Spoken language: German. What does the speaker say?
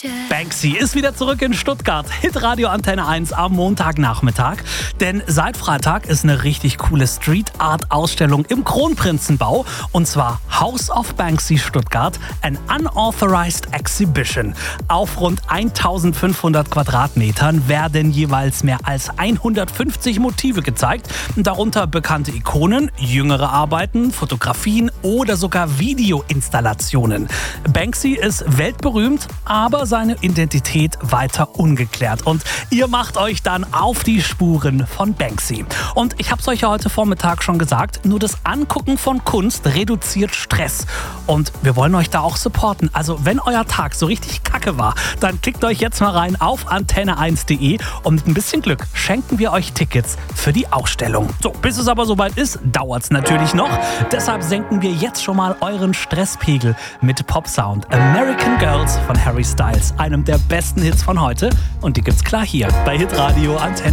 Banksy ist wieder zurück in Stuttgart. Hitradio Antenne 1 am Montagnachmittag. Denn seit Freitag ist eine richtig coole Street-Art-Ausstellung im Kronprinzenbau. Und zwar House of Banksy Stuttgart, an Unauthorized Exhibition. Auf rund 1500 Quadratmetern werden jeweils mehr als 150 Motive gezeigt. Darunter bekannte Ikonen, jüngere Arbeiten, Fotografien oder sogar Videoinstallationen. Banksy ist weltberühmt, aber seine Identität weiter ungeklärt. Und ihr macht euch dann auf die Spuren von Banksy. Und ich habe es euch ja heute Vormittag schon gesagt, nur das Angucken von Kunst reduziert Stress. Und wir wollen euch da auch supporten. Also wenn euer Tag so richtig kacke war, dann klickt euch jetzt mal rein auf antenne1.de und mit ein bisschen Glück schenken wir euch Tickets für die Ausstellung. So, bis es aber soweit ist, dauert es natürlich noch. Deshalb senken wir jetzt schon mal euren Stresspegel mit Popsound. American Girls von Harry Styles, einem der besten Hits von heute. Und die gibt's klar hier bei Hitradio Antenne.